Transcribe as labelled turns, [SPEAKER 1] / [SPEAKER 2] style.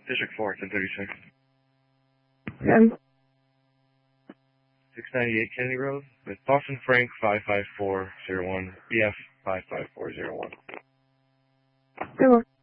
[SPEAKER 1] District 4, 1036.
[SPEAKER 2] Okay.
[SPEAKER 1] 698 Kennedy Road with Boston Frank 55401, BF 55401.
[SPEAKER 2] Good one.